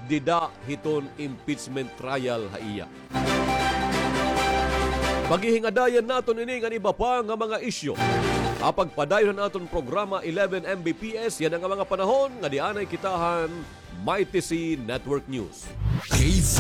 dida hiton impeachment trial haiya. Paghihingadayan naton ini nga iba pa nga mga isyu. Apag padayon naton programa 11 Mbps yan ang mga panahon nga dianay kitahan Mighty C Network News. K5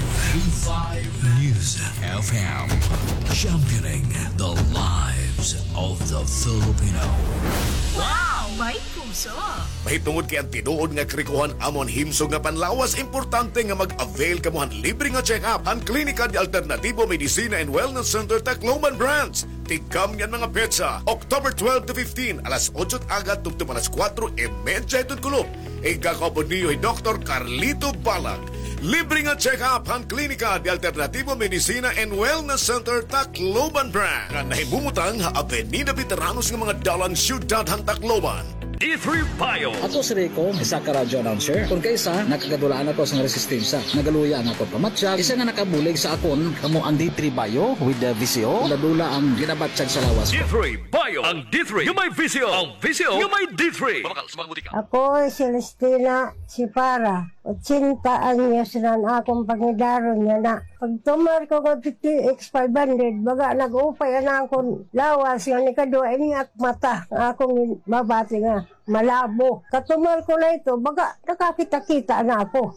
News FM, championing the lives of the Filipino. Wow! May puso! Mahitungod kay ang tinuod nga krikuhan amon himsog nga panlawas, importante nga mag-avail kamuhan libre nga check-up ang Klinika de Alternativo Medicina and Wellness Center Tacloban Branch. Tigkam yan mga petsa, October 12 to 15, alas 8 agad tugtong alas 4:30 itong kulop. Ikakapod niyo ay Dr. Carlito Balag. Libre nga check-up ang Klinika de Alternativo Medicina and Wellness Center Tacloban Branch. Nga nahibumutang ha Avenida Veteranos ng mga dalang siyudad hang Tacloban. D3 Bio. Ako si Rico, isa ka radyo announcer. Kung kaysa, nakagadulaan ako sa resistensya. Nagaluya ang ako pamatsyag. Isa nga nakabulig sa akon, kamo ang D3 Bio with the VCO. Ladula ang ginabatsyag sa lawas ko. D3 Bio. Ang D3 yung may VCO. Ang VCO yung may D3. Mamakal sa mga butika. Ako, Celestina Sipara. 80 anyos na akong pangidaron niya na. Pag tumar ko ko TTX 500, baga nag-upay na akong lawas yung nikadua inyak mata. Akong babati nga, malabo. Katumar ko na ito, baga nakakita-kita na ako.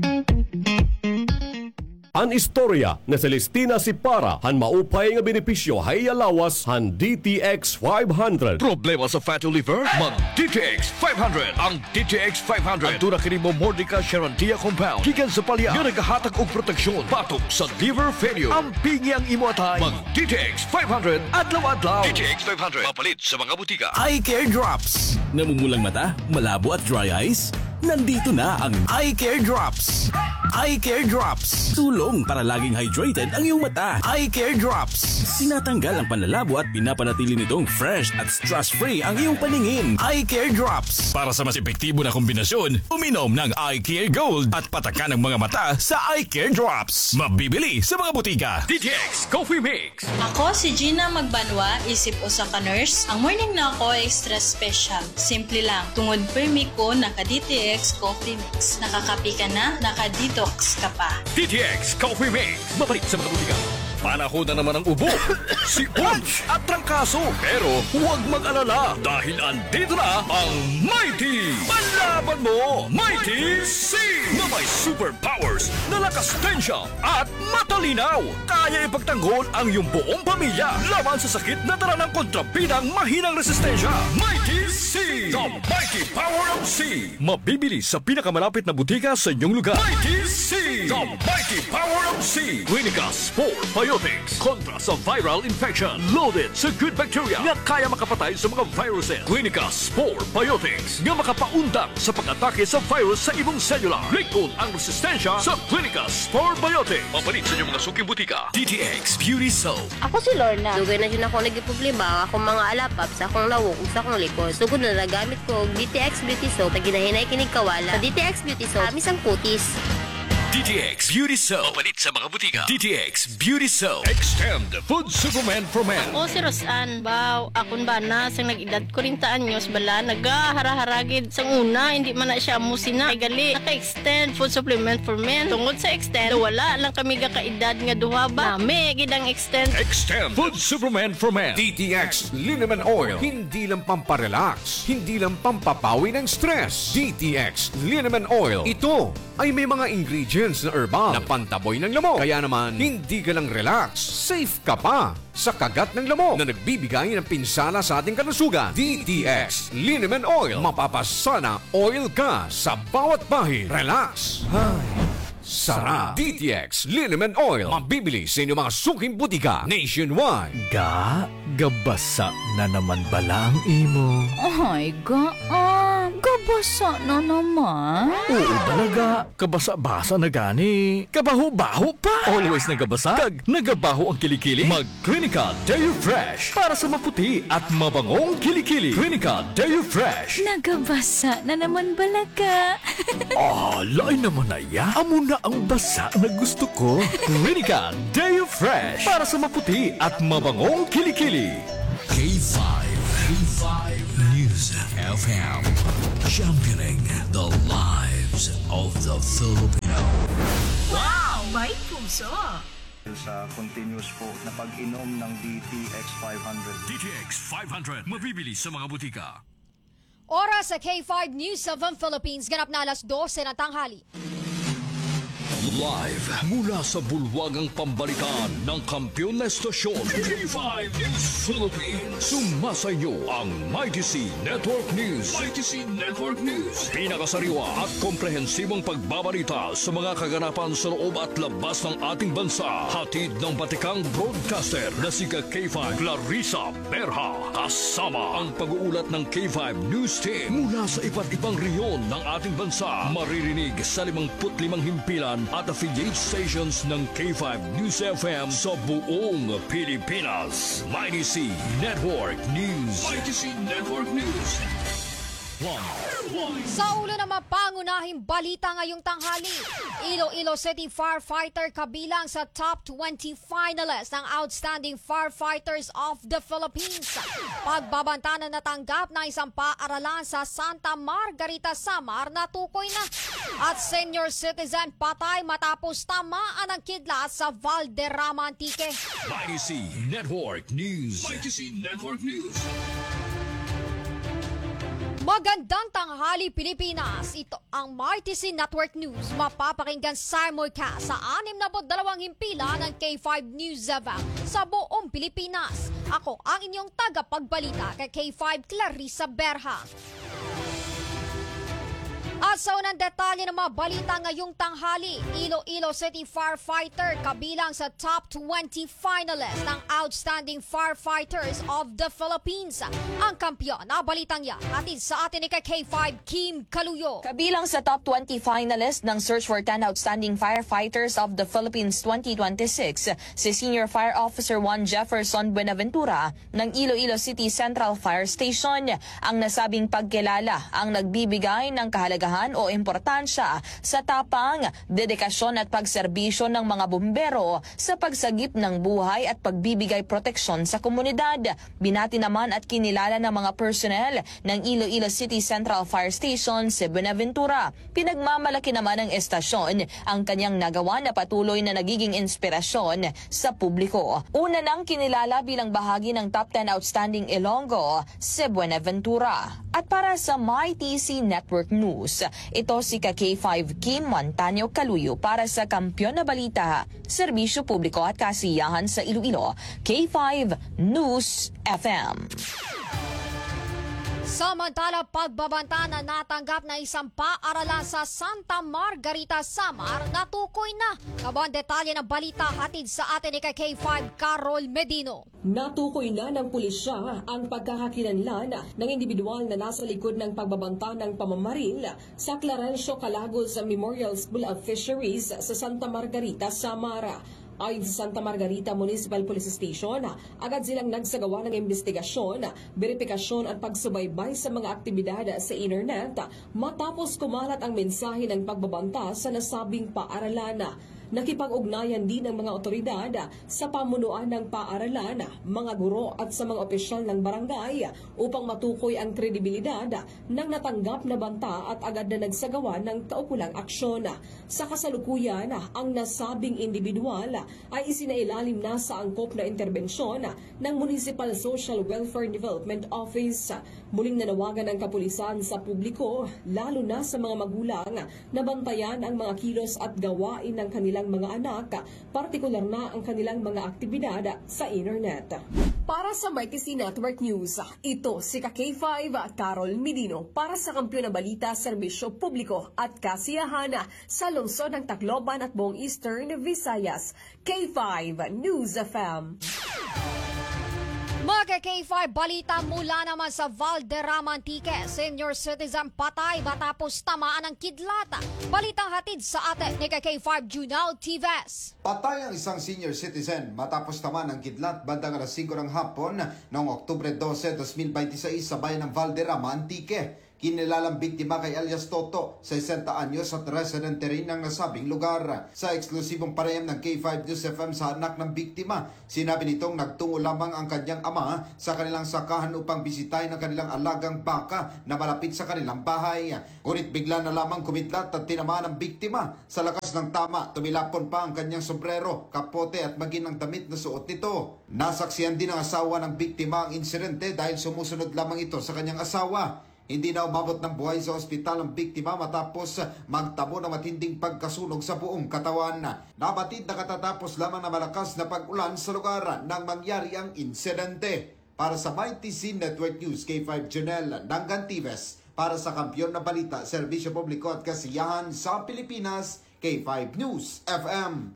An istorya na Celestina Sipara han maupay nga benepisyo hay alawas han DTX 500. Problema sa fatty liver? Mag DTX 500. Ang DTX 500 ang tuna kini mo Mordica Sharantia compound. Gikan sa palya nga nagahatag og proteksyon batok sa liver failure. Ang pingi ang imo atay. Mag DTX 500 adlaw-adlaw. DTX 500 mapalit sa mga butika. Eye Care Drops. Namumulang mata, malabo at dry eyes? Nandito na ang Eye Care Drops. Eye Care Drops. Tulong para laging hydrated ang iyong mata. Eye Care Drops. Tinatanggal ang panlalabo at pinapanatili nitong fresh at stress-free ang iyong paningin. Eye Care Drops. Para sa mas epektibo na kombinasyon, uminom ng Eye Care Gold at patakan ng mga mata sa Eye Care Drops. Mabibili sa mga butika. DTX Coffee Mix. Ako si Gina Magbanwa, isip usa ka nurse. Ang morning na ako extra special. Simple lang. Tungod permi ko naka-DTX Coffee Mix. Nakakapi ka na, naka-detox ka pa. DTX Coffee Mix. Mapalit sa mga butika. Panahon na naman ang ubo, si Unch at trangkaso. Pero huwag mag-alala dahil andito na ang Mighty! Panlaban mo, Mighty C! Na may superpowers na lakas tensya at matalinaw. Kaya ipagtanggol ang iyong buong pamilya laban sa sakit na dala ng kontrabidang mahinang resistensya. Mighty C! The Mighty Power of C! Mabibili sa pinakamalapit na butika sa inyong lugar. Mighty C! The Mighty Power of C! Clinica Spore Biotics kontra sa viral infection. Loaded sa good bacteria nga kaya makapatay sa mga viruses. Clinica Spore Biotics nga makapaundang sa pag-atake sa virus sa ibong cellular. Likod ang resistensya sa Clinica Spore Biotics. Mapalit sa inyong mga suking butika. DTX Beauty Soap. Ako si Lorna. Dugay na dyan ako nagproblema. Akong mga alapap sa akong lawok sa akong likod. Sugod na nagamit ko DTX Beauty Soap na ginahinay kinig kawala. Sa DTX Beauty Soap, amis ang kutis. DTX Beauty Soap. Mapalit sa mga butika. DTX Beauty Soap. Extend Food Superman for Men. Ako si Rosan. Baw, akon ba na sang nag-edad 40 anyos bala nagahara-haragid sang una hindi man na siya musina. Ay gali naka-extend food supplement for men. Tungod sa extend wala lang kami ga kaedad nga duha ba. Nami gid ang extend. Extend Food Superman for Men. DTX Liniment Oil. Hindi lang pamparelax, hindi lang pampapawi ng stress. DTX Liniment Oil. Ito ay may mga ingredients na herbal na pantaboy ng lamok. Kaya naman, hindi ka lang relax, safe ka pa sa kagat ng lamok na nagbibigay ng pinsala sa ating kalusugan. DTX Liniment Oil. Mapapasana oil ka sa bawat bahid. Relax. Sarap. DTX Liniment Oil. Mabibili sa inyong mga suking butika nationwide. Gabasa na naman bala ang imo. Ay, gabasa na naman. Oo talaga, kabasa-basa na gani. Kabaho-baho pa. Always nagabasa, kag nagabaho ang kilikili. Mag Clinica Deo Fresh para sa maputi at mabangong kilikili. Clinica Deo Fresh. Nagabasa na naman balaga. Lain naman na ya. Amo na ang basa na gusto ko. Clinica Deo Fresh para sa maputi at mabangong kilikili. K5 News FM, championing the lives of the Philippines. May puso! Sa continuous po na pag-inom ng DTX 500. DTX 500, mabibili sa mga butika. Oras sa K5 News of the Philippines, ganap na alas 12 ng tanghali. Live mula sa bulwagang pambalikan ng kampiyon na estasyon K5 News Philippines. Sumasayo ang Mighty C Network News. Mighty C Network News. Pinakasariwa at komprehensibong pagbabalita sa mga kaganapan sa loob at labas ng ating bansa. Hatid ng batikang broadcaster na si K5 Clarissa Berha. Kasama ang pag-uulat ng K5 News Team mula sa iba't ibang rehiyon ng ating bansa. Maririnig sa 55 himpilan at affiliate stations ng K5 News FM sa buong Pilipinas. Mighty C Network News. Mighty C Network News. Sa ulo ng mapangunahing balita ngayong tanghali, Iloilo City firefighter kabilang sa top 20 finalists ng Outstanding Firefighters of the Philippines. Pagbabanta na natanggap ng isang paaralan sa Santa Margarita, Samar na tukoy na. At senior citizen patay matapos tamaan ng kidlat sa Valderrama Antique. Mighty C Network News. Mighty C Network News. Magandang tanghali Pilipinas. Ito ang Mighty C Network News. Mapapakinggan simulcast sa 62 himpilan ng K5 News FM sa buong Pilipinas. Ako ang inyong tagapagbalita kay K5 Clarissa Berha. At sa unang detalye ng mga balita ngayong tanghali, Iloilo City firefighter kabilang sa top 20 finalists ng Outstanding Firefighters of the Philippines. Ang kampiyon na balitang yan hatid sa atin ni K5 Kim Kaluyo. Kabilang sa top 20 finalists ng Search for 10 Outstanding Firefighters of the Philippines 2026, si Senior Fire Officer 1 Jefferson Buenaventura ng Iloilo City Central Fire Station. Ang nasabing pagkilala ang nagbibigay ng kahalagahan o importansya sa tapang, dedikasyon at pagserbisyo ng mga bumbero sa pagsagip ng buhay at pagbibigay proteksyon sa komunidad. Binati naman at kinilala ng mga personnel ng Iloilo City Central Fire Station si Buenaventura. Pinagmamalaki naman ng estasyon ang kanyang nagawa na patuloy na nagiging inspirasyon sa publiko. Una nang kinilala bilang bahagi ng Top 10 Outstanding Ilonggo si Buenaventura. At para sa MyTC Network News, ito si K5 Kim Montaño Kaluyo para sa Kampiyon na Balita, Serbisyo Publiko at Kasiyahan sa Iloilo, K5 News FM. Samantala, pagbabanta na natanggap na isang paaralan sa Santa Margarita, Samar, natukoy na. Kabang detalye ng balita hatid sa atin ni K5 Carol Medino. Natukoy na ng pulisya ang pagkakakilanlan ng individual na nasa likod ng pagbabanta ng pamamaril sa Clarencio Calagos Memorial School of Fisheries sa Santa Margarita, Samar. Ayon sa Santa Margarita Municipal Police Station, agad silang nagsagawa ng investigasyon, beripikasyon at pagsubaybay sa mga aktibidad sa internet matapos kumalat ang mensahe ng pagbabanta sa nasabing paaralan. Nakipag-ugnayan din ng mga otoridad sa pamunuan ng paaralan, mga guro at sa mga opisyal ng barangay upang matukoy ang kredibilidad ng natanggap na banta at agad na nagsagawa ng kaukulang aksyon. Sa kasalukuyan, ang nasabing individual ay isinailalim na sa angkop na interbensyon ng Municipal Social Welfare Development Office. Muling nanawagan ang kapulisan sa publiko, lalo na sa mga magulang, na bantayan ang mga kilos at gawain ng kanilang mga anak, partikular na ang kanilang mga aktibidad sa internet. Para sa Mighty C Network News, ito si K5 Carol Medino para sa Kampiyon na Balita, Serbisyo Publiko at Kasiyahan sa lungsod ng Tacloban at buong Eastern Visayas. K5 News FM. Mga K5 balita mula naman sa Valderrama Antique. Senior citizen patay matapos tamaan ng kidlat. Balitang hatid sa atin ni K5 Junal Tives. Patay ang isang senior citizen matapos tamaan ng kidlat bandang alas 5 ng hapon noong Oktubre 12, 2026 sa bayan ng Valderrama Antique. Kinilalang biktima kay alias Toto, 60 anyos at residente rin ng nasabing lugar. Sa eksklusibong pareham ng K5 News FM sa anak ng biktima, sinabi nitong nagtungo lamang ang kanyang ama sa kanilang sakahan upang bisitahin ang kanilang alagang baka na malapit sa kanilang bahay. Ngunit bigla na lamang kumidlat at tinamaan ang biktima. Sa lakas ng tama, tumilapon pa ang kanyang sombrero, kapote at maging ang damit na suot nito. Nasaksihan din ng asawa ng biktima ang insidente dahil sumusunod lamang ito sa kanyang asawa. Hindi na umabot ng buhay sa ospital ang biktima matapos magtamo ng matinding pagkasunog sa buong katawan. Nabatid na katatapos lamang na malakas na pag-ulan sa lugar nang mangyari ang insidente. Para sa Mighty Scene Network News, K5 Janelle Nangantives. Para sa Kampiyon na Balita, Serbisyo Publiko at Kasiyahan sa Pilipinas, K5 News FM.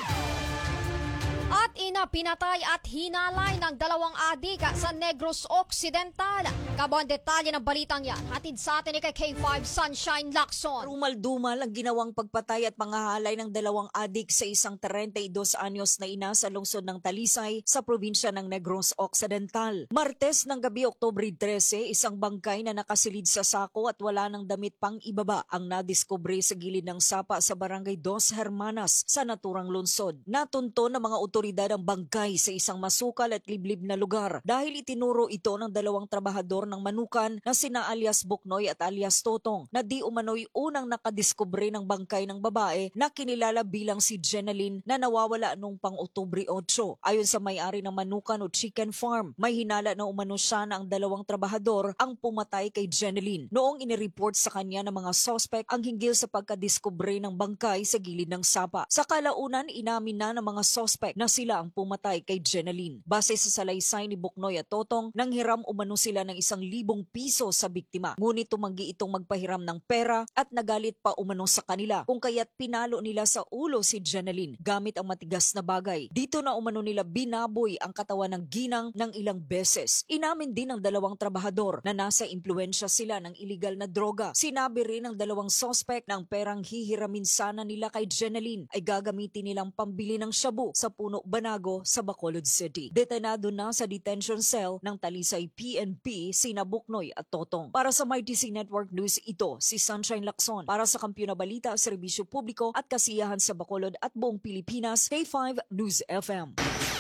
At pinatay at hinalay ng 2 adik sa Negros Occidental. Kabon detalye ng balitang yan. Hatid sa atin ni kay K5 Sunshine Lacson. Rumal-dumal ang ginawang pagpatay at panghahalay ng 2 adik sa isang 32 anyos na ina sa lungsod ng Talisay sa probinsya ng Negros Occidental. Martes ng gabi, Oktubre 13, isang bangkay na nakasilid sa sako at wala ng damit pang ibaba ang nadiskubre sa gilid ng sapa sa Barangay Dos Hermanas sa naturang lungsod. Natunto ng mga otoridad ang bangkay sa isang masukal at liblib na lugar dahil itinuro ito ng 2 trabahador ng manukan na sina alias Buknoy at alias Totong na di umano'y unang nakadiskubre ng bangkay ng babae na kinilala bilang si Jenaline na nawawala noong pang Oktubre 8. Ayon sa may-ari ng manukan o chicken farm, may hinala na umano siya na ang 2 trabahador ang pumatay kay Jenaline. Noong inireport sa kanya ng mga suspect ang hinggil sa pagkadiskubre ng bangkay sa gilid ng sapa. Sa kalaunan, inamin na ng mga suspect na sila ang pumatay kay Jenaline. Base sa salaysay ni Buknoy at Totong, nanghiram umano sila ng 1,000 piso sa biktima. Ngunit tumanggi itong magpahiram ng pera at nagalit pa umano sa kanila kung kaya't pinalo nila sa ulo si Jenaline gamit ang matigas na bagay. Dito na umano nila binaboy ang katawan ng ginang ng ilang beses. Inamin din ng 2 trabahador na nasa impluensya sila ng iligal na droga. Sinabi rin ng 2 suspect na ang perang hihiramin sana nila kay Jenaline ay gagamitin nilang pambili ng shabu sa Puno Banago sa Bacolod City. Detenado na sa detention cell ng Talisay PNP sina Buknoy at Totong. Para sa Mighty Scene Network News, ito si Sunshine Lacson. Para sa Kampiyon na Balita, Serbisyo Publiko at Kasiyahan sa Bacolod at buong Pilipinas, K5 News FM.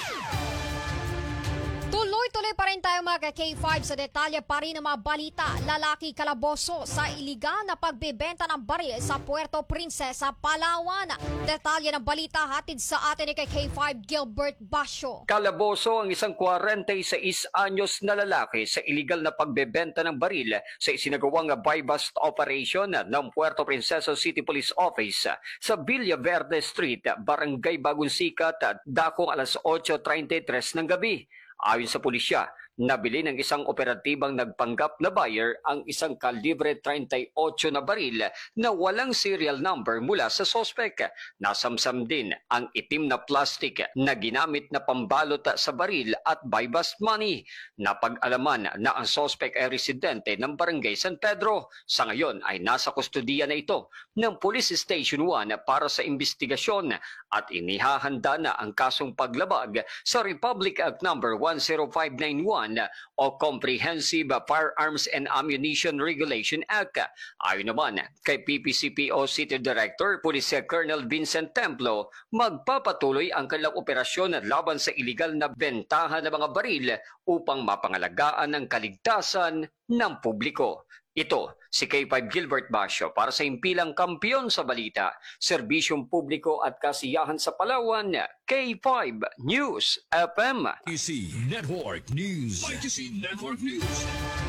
Tuloy-tuloy pa rin tayo mga K5 sa detalye pa rin ng mga balita. Lalaki kalaboso sa iligal na pagbebenta ng baril sa Puerto Princesa, Palawan. Detalye ng balita hatid sa atin ni K5 Gilbert Basyo. Kalaboso ang isang 46 anyos na lalaki sa iligal na pagbebenta ng baril sa isinagawang buy-bust operation ng Puerto Princesa City Police Office sa Villaverde Street, Barangay Bagong Sikat, dakong alas 8:33 ng gabi. Ayon sa pulisya, nabili ng isang operatibang nagpanggap na buyer ang isang kalibre 38 na baril na walang serial number mula sa sospek. Nasamsam din ang itim na plastic na ginamit na pambalot sa baril at buy-bust money. Napag-alaman na ang sospek ay residente ng Barangay San Pedro. Sa ngayon ay nasa kustudiya na ito ng Police Station 1 para sa investigasyon at inihahanda na ang kasong paglabag sa Republic Act No. 10591 o Comprehensive Firearms and Ammunition Regulation Act. Ayon naman kay PPCPO City Director Police Colonel Vincent Templo, magpapatuloy ang kanilang operasyon laban sa iligal na bentahan ng mga baril upang mapangalagaan ang kaligtasan ng publiko. Ito si K5 Gilbert Basyo para sa Himpilang Kampiyon sa Balita, Serbisyong Publiko at Kasiyahan sa Palawan, K5 News FM. ITC Network News. ITC Network News.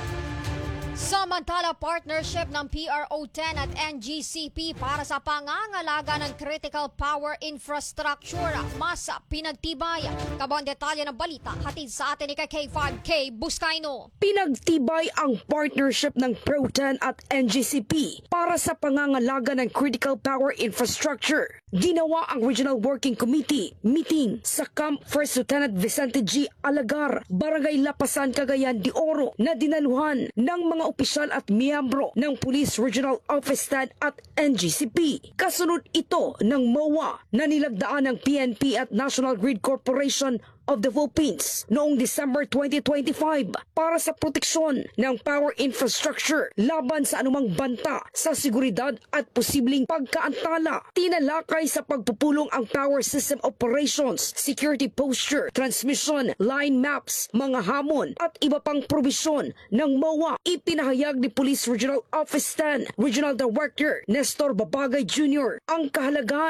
Samantala, partnership ng PRO10 at NGCP para sa pangangalaga ng critical power infrastructure mas pinagtibay. Kabang detalye ng balita, hatid sa atin ni K5K Buscaino. Pinagtibay ang partnership ng PRO10 at NGCP para sa pangangalaga ng critical power infrastructure. Ginawa ang Regional Working Committee meeting sa Camp First Lieutenant Vicente G. Alagar, Barangay Lapasan, Cagayan de Oro na dinaluhan ng mga opisyal at miyembro ng Police Regional Office 10 at NGCP. Kasunod ito ng MOA na nilagdaan ng PNP at National Grid Corporation of the Philippines noong December 2025 para sa proteksyon ng power infrastructure laban sa anumang banta sa seguridad at posibleng pagkaantala. Tinalakay sa pagpupulong ang power system operations, security posture, transmission, line maps, mga hamon at iba pang probisyon ng MOA. Ipinahayag ni Police Regional Office 10 Regional Director Nestor Babagay Jr. ang kahalagaan